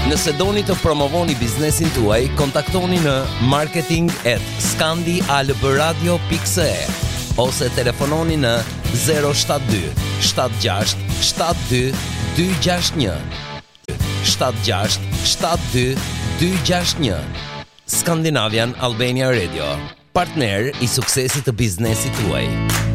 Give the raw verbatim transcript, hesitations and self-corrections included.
Nëse doni të promovoni biznesin tuaj, kontaktoni në marketing at scandialbradio dot c e ose telefononi në zero shtat dy shtat gjasht shtat dy dy gjasht një shtat gjasht shtat dy dy gjasht një. Scandinavian Albania Radio, partner i suksesit të biznesit tuaj.